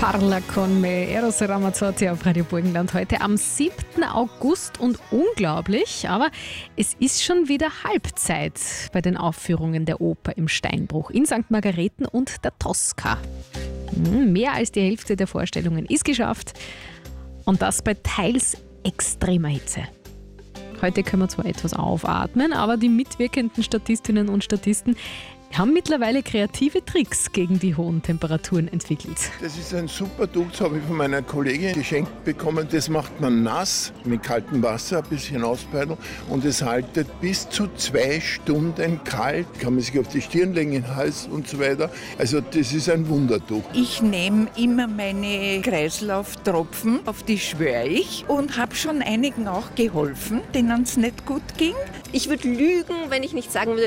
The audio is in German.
Parla con me, Eros Ramazzotti auf Radio Burgenland. Heute am 7. August und unglaublich, aber es ist schon wieder Halbzeit bei den Aufführungen der Oper im Steinbruch in St. Margareten und der Tosca. Mehr als die Hälfte der Vorstellungen ist geschafft und das bei teils extremer Hitze. Heute können wir zwar etwas aufatmen, aber die mitwirkenden Statistinnen und Statisten haben mittlerweile kreative Tricks gegen die hohen Temperaturen entwickelt. Das ist ein super Tuch, das habe ich von meiner Kollegin geschenkt bekommen. Das macht man nass mit kaltem Wasser, ein bisschen Auspeilung und es haltet bis zu 2 Stunden kalt. Kann man sich auf die Stirn legen, in den Hals und so weiter. Also das ist ein Wundertuch. Ich nehme immer meine Kreislauftropfen, auf die schwöre ich und habe schon einigen auch geholfen, denen es nicht gut ging. Ich würde lügen, wenn ich nicht sagen würde,